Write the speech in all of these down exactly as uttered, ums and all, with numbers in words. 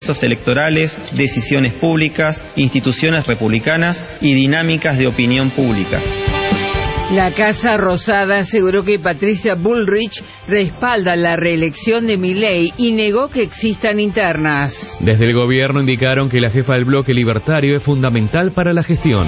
procesos electorales, decisiones públicas, instituciones republicanas y dinámicas de opinión pública. La Casa Rosada aseguró que Patricia Bullrich respalda la reelección de Milei y negó que existan internas. Desde el gobierno indicaron que la jefa del bloque libertario es fundamental para la gestión.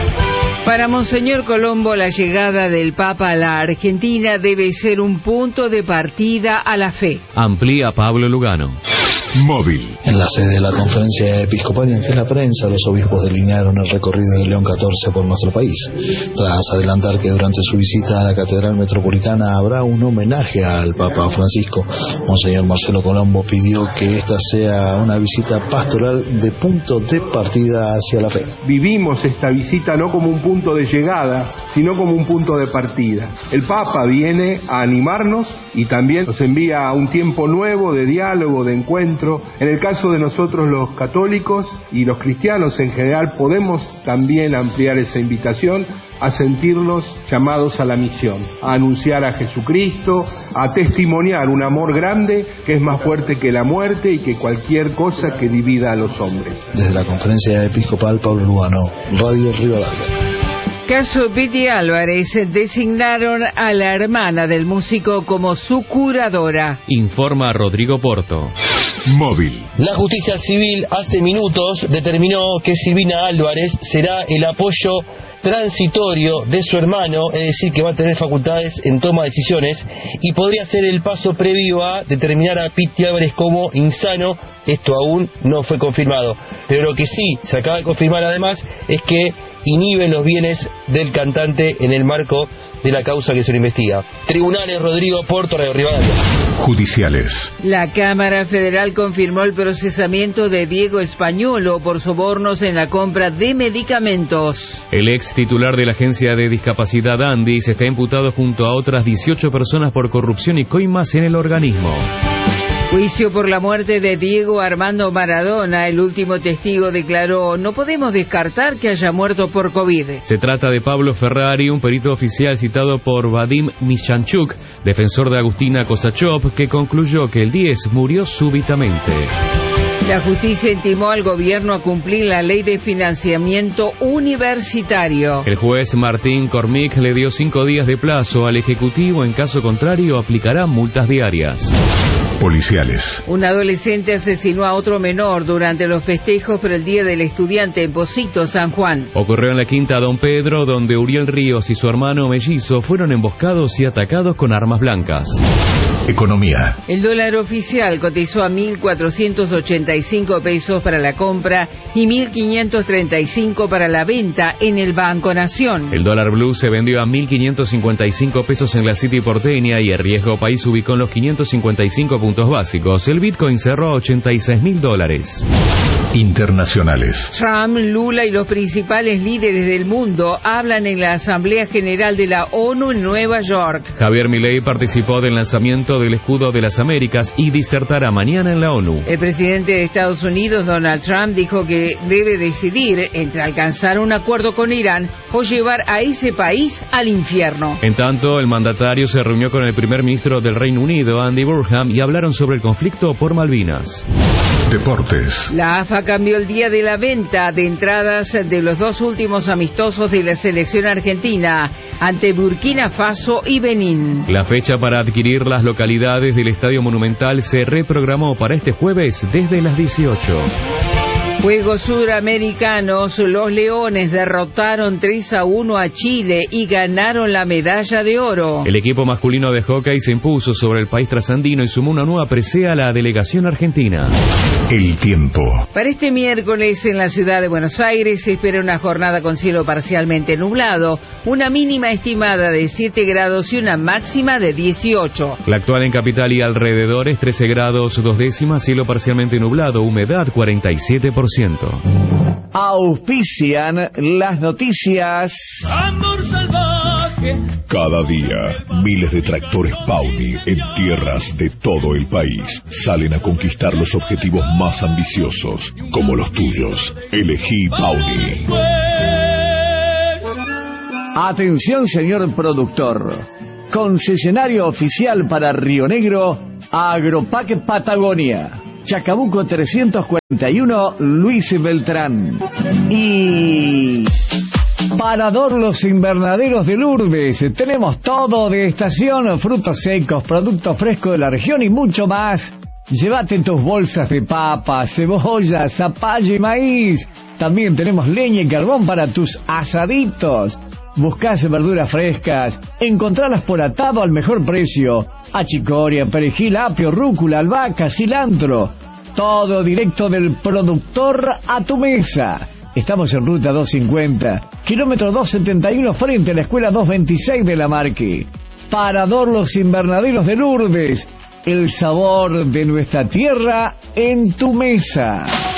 Para Monseñor Colombo, la llegada del Papa a la Argentina debe ser un punto de partida a la fe. Amplía Pablo Lugano. Móvil. En la sede de la conferencia episcopal y ante la prensa, los obispos delinearon el recorrido de León catorce por nuestro país, tras adelantar que durante su visita a la Catedral Metropolitana habrá un homenaje al Papa Francisco. Monseñor Marcelo Colombo pidió que esta sea una visita pastoral de punto de partida hacia la fe. Vivimos esta visita no como un punto de llegada, sino como un punto de partida. El Papa viene a animarnos y también nos envía a un tiempo nuevo de diálogo, de encuentro. En el caso de nosotros los católicos y los cristianos en general, podemos también ampliar esa invitación a sentirnos llamados a la misión, a anunciar a Jesucristo, a testimoniar un amor grande que es más fuerte que la muerte y que cualquier cosa que divida a los hombres. Desde la conferencia episcopal, Pablo Lugano, Radio Rivadavia. Caso Piti Álvarez, designaron a la hermana del músico como su curadora. Informa Rodrigo Porto. Móvil. La justicia civil hace minutos determinó que Silvina Álvarez será el apoyo transitorio de su hermano, es decir, que va a tener facultades en toma de decisiones y podría ser el paso previo a determinar a Piti Álvarez como insano. Esto aún no fue confirmado, pero lo que sí se acaba de confirmar además es que inhibe los bienes del cantante en el marco de la causa que se lo investiga. Tribunales, Rodrigo Porto, Radio Rivadavia. Judiciales. La Cámara Federal confirmó el procesamiento de Diego Españolo por sobornos en la compra de medicamentos. El ex titular de la Agencia de Discapacidad Andis está imputado junto a otras dieciocho personas por corrupción y coimas en el organismo. Juicio por la muerte de Diego Armando Maradona. El último testigo declaró: no podemos descartar que haya muerto por COVID. Se trata de Pablo Ferrari, un perito oficial citado por Vadim Michanchuk, defensor de Agustina Kosachov, que concluyó que el diez murió súbitamente. La justicia intimó al gobierno a cumplir la ley de financiamiento universitario. El juez Martín Cormick le dio cinco días de plazo al Ejecutivo, en caso contrario aplicará multas diarias. Policiales. Un adolescente asesinó a otro menor durante los festejos por el Día del Estudiante en Pocito, San Juan. Ocurrió en la Quinta Don Pedro, donde Uriel Ríos y su hermano mellizo fueron emboscados y atacados con armas blancas. Economía. El dólar oficial cotizó a mil cuatrocientos ochenta y cinco pesos para la compra y mil quinientos treinta y cinco para la venta en el Banco Nación. El dólar blue se vendió a mil quinientos cincuenta y cinco pesos en la City porteña y el riesgo país ubicó en los quinientos cincuenta y cinco puntos básicos. El Bitcoin cerró a ochenta y seis mil dólares. Internacionales. Trump, Lula y los principales líderes del mundo hablan en la Asamblea General de la ONU en Nueva York. Javier Milei participó del lanzamiento del escudo de las Américas y disertará mañana en la ONU. El presidente de Estados Unidos, Donald Trump, dijo que debe decidir entre alcanzar un acuerdo con Irán o llevar a ese país al infierno. En tanto, el mandatario se reunió con el primer ministro del Reino Unido, Andy Burnham, y hablaron sobre el conflicto por Malvinas. Deportes. La A F A cambió el día de la venta de entradas de los dos últimos amistosos de la selección argentina ante Burkina Faso y Benín. La fecha para adquirir las localidades del Estadio Monumental se reprogramó para este jueves desde las dieciocho. Juegos Suramericanos, los Leones derrotaron tres a uno a Chile y ganaron la medalla de oro. El equipo masculino de hockey se impuso sobre el país trasandino y sumó una nueva presea a la delegación argentina. El tiempo. Para este miércoles en la ciudad de Buenos Aires se espera una jornada con cielo parcialmente nublado, una mínima estimada de siete grados y una máxima de dieciocho. La actual en capital y alrededores, trece grados dos décimas, cielo parcialmente nublado, humedad cuarenta y siete por ciento. Auspician las noticias. Amor salvaje. Cada día, miles de tractores Pauli en tierras de todo el país salen a conquistar los objetivos más ambiciosos, como los tuyos. Elegí Pauli. Atención, señor productor. Concesionario oficial para Río Negro, Agropack Patagonia. Chacabuco trescientos cuarenta y uno, Luis Beltrán. Y Parador Los Invernaderos de Lourdes. Tenemos todo de estación, frutos secos, productos frescos de la región y mucho más. Llévate tus bolsas de papas, cebolla, zapallo y maíz. También tenemos leña y carbón para tus asaditos. Buscás verduras frescas, encontralas por atado al mejor precio. Achicoria, perejil, apio, rúcula, albahaca, cilantro. Todo directo del productor a tu mesa. Estamos en ruta doscientos cincuenta, kilómetro doscientos setenta y uno, frente a la escuela doscientos veintiséis de La Marque. Parador Los Invernaderos de Lourdes. El sabor de nuestra tierra en tu mesa.